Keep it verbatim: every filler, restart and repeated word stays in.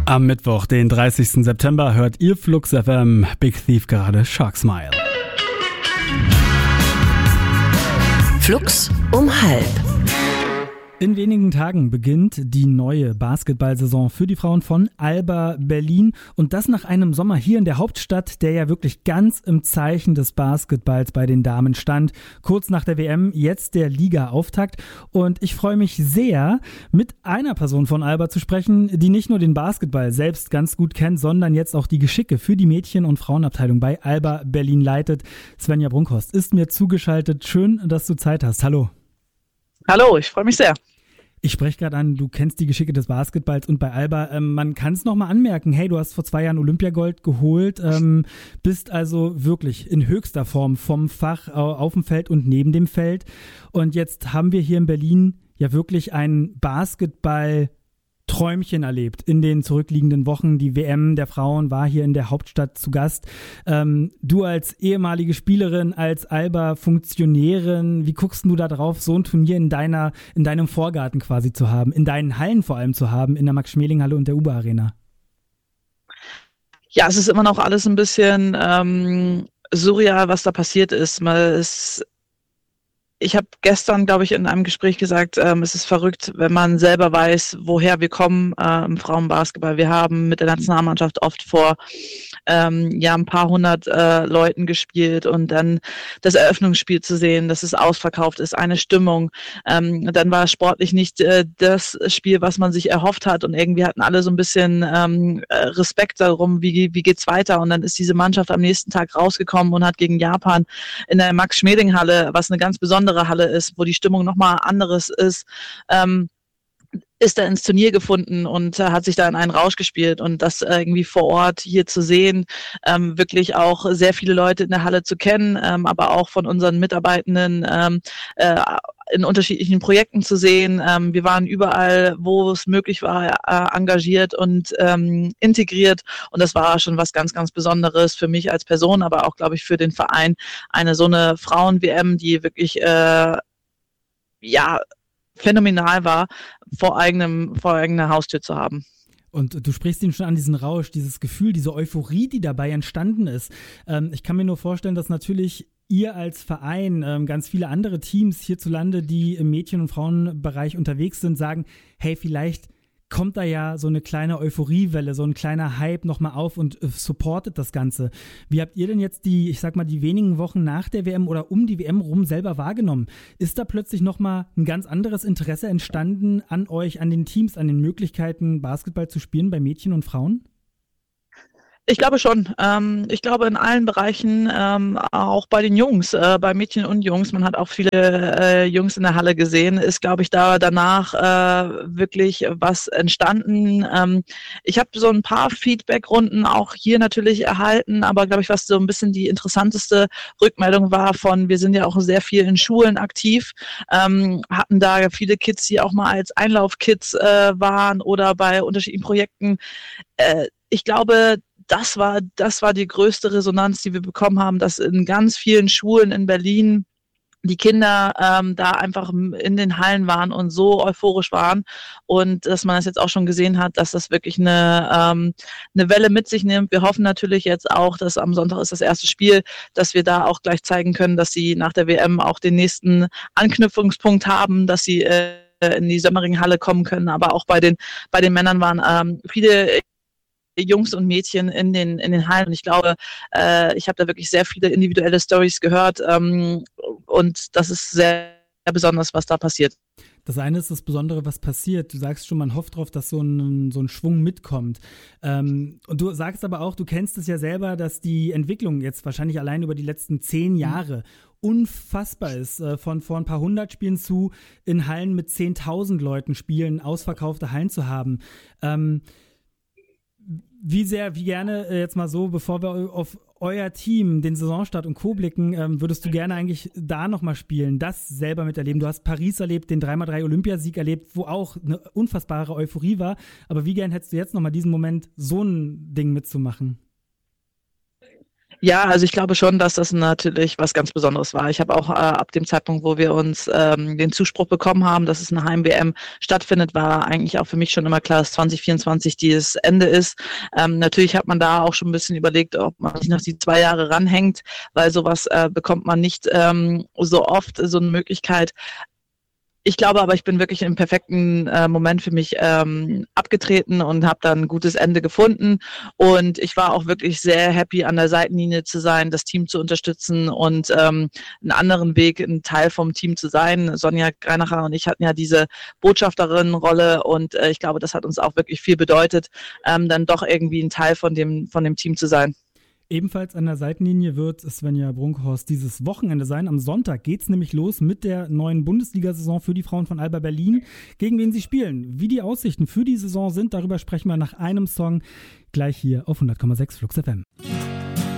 Am Mittwoch, den dreißigsten September, hört ihr Flux F M Big Thief gerade Shark Smile. Flux um halb. In wenigen Tagen beginnt die neue Basketballsaison für die Frauen von Alba Berlin und das nach einem Sommer hier in der Hauptstadt, der ja wirklich ganz im Zeichen des Basketballs bei den Damen stand. Kurz nach der W M, jetzt der Liga-Auftakt und ich freue mich sehr, mit einer Person von Alba zu sprechen, die nicht nur den Basketball selbst ganz gut kennt, sondern jetzt auch die Geschicke für die Mädchen- und Frauenabteilung bei Alba Berlin leitet. Svenja Brunkhorst ist mir zugeschaltet. Schön, dass du Zeit hast. Hallo. Hallo, ich freue mich sehr. Ich spreche gerade an, du kennst die Geschicke des Basketballs und bei Alba, ähm, man kann es nochmal anmerken, hey, du hast vor zwei Jahren Olympiagold geholt, ähm, bist also wirklich in höchster Form vom Fach auf dem Feld und neben dem Feld und jetzt haben wir hier in Berlin ja wirklich ein Basketball Träumchen erlebt in den zurückliegenden Wochen. Die W M der Frauen war hier in der Hauptstadt zu Gast. Ähm, du als ehemalige Spielerin, als Alba-Funktionärin, wie guckst du da drauf, so ein Turnier in deiner, in deinem Vorgarten quasi zu haben, in deinen Hallen vor allem zu haben, in der Max-Schmeling-Halle und der U B A-Arena? Ja, es ist immer noch alles ein bisschen ähm, surreal, was da passiert ist. Mal ist Ich habe gestern, glaube ich, in einem Gespräch gesagt, ähm, es ist verrückt, wenn man selber weiß, woher wir kommen äh, im Frauenbasketball. Wir haben mit der Nationalmannschaft oft vor ähm, ja ein paar hundert äh, Leuten gespielt und dann das Eröffnungsspiel zu sehen, dass es ausverkauft ist, eine Stimmung. Ähm, dann war es sportlich nicht äh, das Spiel, was man sich erhofft hat und irgendwie hatten alle so ein bisschen ähm, Respekt darum, wie, wie geht's weiter. Und dann ist diese Mannschaft am nächsten Tag rausgekommen und hat gegen Japan in der Max-Schmeling-Halle, was eine ganz besondere Halle ist, wo die Stimmung nochmal anderes ist, ähm, ist er ins Turnier gefunden und äh, hat sich da in einen Rausch gespielt und das äh, irgendwie vor Ort hier zu sehen, ähm, wirklich auch sehr viele Leute in der Halle zu kennen, ähm, aber auch von unseren Mitarbeitenden ähm, äh, in unterschiedlichen Projekten zu sehen. Ähm, wir waren überall, wo es möglich war, äh, engagiert und ähm, integriert und das war schon was ganz, ganz Besonderes für mich als Person, aber auch, glaube ich, für den Verein. Eine so eine Frauen-W M, die wirklich äh, ja phänomenal war, vor eigenem, vor eigener Haustür zu haben. Und du sprichst ihn schon an, diesen Rausch, dieses Gefühl, diese Euphorie, die dabei entstanden ist. Ähm, ich kann mir nur vorstellen, dass natürlich ihr als Verein, ähm, ganz viele andere Teams hierzulande, die im Mädchen- und Frauenbereich unterwegs sind, sagen, hey, vielleicht kommt da ja so eine kleine Euphoriewelle, so ein kleiner Hype nochmal auf und äh, supportet das Ganze. Wie habt ihr denn jetzt die, ich sag mal, die wenigen Wochen nach der W M oder um die W M rum selber wahrgenommen? Ist da plötzlich nochmal ein ganz anderes Interesse entstanden an euch, an den Teams, an den Möglichkeiten, Basketball zu spielen bei Mädchen und Frauen? Ich glaube schon. Ähm, ich glaube in allen Bereichen, ähm, auch bei den Jungs, äh, bei Mädchen und Jungs. Man hat auch viele äh, Jungs in der Halle gesehen. Ist, glaube ich, da danach äh, wirklich was entstanden. Ähm, ich habe so ein paar Feedback-Runden auch hier natürlich erhalten, aber glaube ich, was so ein bisschen die interessanteste Rückmeldung war von, wir sind ja auch sehr viel in Schulen aktiv, ähm, hatten da viele Kids, die auch mal als Einlaufkids äh, waren oder bei unterschiedlichen Projekten. Äh, ich glaube, Das war, das war die größte Resonanz, die wir bekommen haben, dass in ganz vielen Schulen in Berlin die Kinder ähm, da einfach in den Hallen waren und so euphorisch waren und dass man das jetzt auch schon gesehen hat, dass das wirklich eine, ähm, eine Welle mit sich nimmt. Wir hoffen natürlich jetzt auch, dass am Sonntag ist das erste Spiel, dass wir da auch gleich zeigen können, dass sie nach der W M auch den nächsten Anknüpfungspunkt haben, dass sie äh, in die Sömmering-Halle kommen können. Aber auch bei den, bei den Männern waren ähm, viele Jungs und Mädchen in den in den Hallen und ich glaube, äh, ich habe da wirklich sehr viele individuelle Storys gehört ähm, und das ist sehr, sehr besonders, was da passiert. Das eine ist das Besondere, was passiert. Du sagst schon, man hofft drauf, dass so ein, so ein Schwung mitkommt. Ähm, und du sagst aber auch, du kennst es ja selber, dass die Entwicklung jetzt wahrscheinlich allein über die letzten zehn Jahre unfassbar ist. Äh, von vor ein paar hundert Spielen zu in Hallen mit zehntausend Leuten spielen, ausverkaufte Hallen zu haben. Ähm, Wie sehr, wie gerne, äh, jetzt mal so, bevor wir auf euer Team, den Saisonstart und Co. blicken, ähm, würdest du gerne eigentlich da nochmal spielen, das selber miterleben? Du hast Paris erlebt, den drei mal drei Olympiasieg erlebt, wo auch eine unfassbare Euphorie war. Aber wie gern hättest du jetzt nochmal diesen Moment, so ein Ding mitzumachen? Ja, also ich glaube schon, dass das natürlich was ganz Besonderes war. Ich habe auch äh, ab dem Zeitpunkt, wo wir uns ähm, den Zuspruch bekommen haben, dass es eine Heim-W M stattfindet, war eigentlich auch für mich schon immer klar, dass zwanzig vierundzwanzig dieses Ende ist. Ähm, natürlich hat man da auch schon ein bisschen überlegt, ob man sich noch die zwei Jahre ranhängt, weil sowas äh, bekommt man nicht ähm, so oft, so eine Möglichkeit. Ich glaube aber, ich bin wirklich im perfekten äh, Moment für mich ähm, abgetreten und habe dann ein gutes Ende gefunden. Und ich war auch wirklich sehr happy, an der Seitenlinie zu sein, das Team zu unterstützen und ähm, einen anderen Weg, ein Teil vom Team zu sein. Sonja Greinacher und ich hatten ja diese Botschafterinnenrolle und äh, ich glaube, das hat uns auch wirklich viel bedeutet, ähm, dann doch irgendwie ein Teil von dem, von dem Team zu sein. Ebenfalls an der Seitenlinie wird Svenja Brunkhorst dieses Wochenende sein. Am Sonntag geht es nämlich los mit der neuen Bundesliga-Saison für die Frauen von Alba Berlin. Gegen wen sie spielen, wie die Aussichten für die Saison sind, darüber sprechen wir nach einem Song gleich hier auf hundert Komma sechs Flux F M.